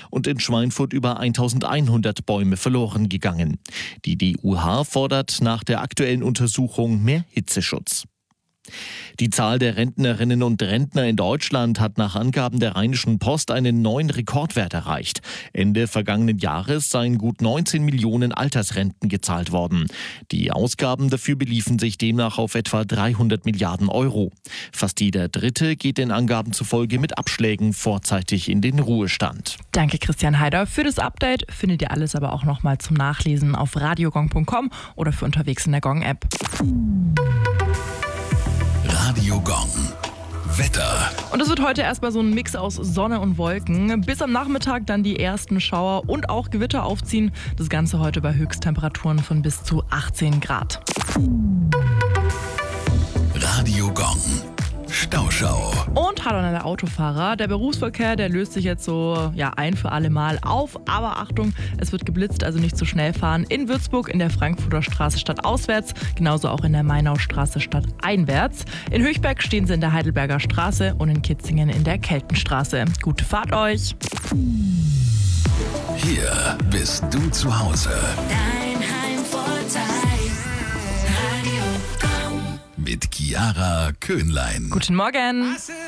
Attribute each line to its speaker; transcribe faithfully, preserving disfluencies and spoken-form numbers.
Speaker 1: und in Schweinfurt über eintausendeinhundert Bäume verloren gegangen. Die D U H fordert nach der aktuellen Untersuchung mehr Hitzeschutz. Die Zahl der Rentnerinnen und Rentner in Deutschland hat nach Angaben der Rheinischen Post einen neuen Rekordwert erreicht. Ende vergangenen Jahres seien gut neunzehn Millionen Altersrenten gezahlt worden. Die Ausgaben dafür beliefen sich demnach auf etwa dreihundert Milliarden Euro. Fast jeder Dritte geht den Angaben zufolge mit Abschlägen vorzeitig in den Ruhestand.
Speaker 2: Danke Christian Heider für das Update. Findet ihr alles aber auch nochmal zum Nachlesen auf radiogong punkt com oder für unterwegs in der Gong-App.
Speaker 3: Radio Gong. Wetter.
Speaker 2: Und es wird heute erstmal so ein Mix aus Sonne und Wolken. Bis am Nachmittag dann die ersten Schauer und auch Gewitter aufziehen. Das Ganze heute bei Höchsttemperaturen von bis zu achtzehn Grad.
Speaker 3: Radio Gong. Stauschau.
Speaker 2: Und hallo an alle Autofahrer. Der Berufsverkehr, der löst sich jetzt so ja, ein für alle Mal auf. Aber Achtung, es wird geblitzt, also nicht zu schnell fahren. In Würzburg, in der Frankfurter Straße stadtauswärts, genauso auch in der Mainaustraße stadteinwärts. In Höchberg stehen sie in der Heidelberger Straße und in Kitzingen in der Keltenstraße. Gute Fahrt euch!
Speaker 3: Hier bist du zu Hause.
Speaker 4: Dein Heimvorteil. Radio Gong.
Speaker 3: Mit Chiara Köhnlein.
Speaker 2: Guten Morgen!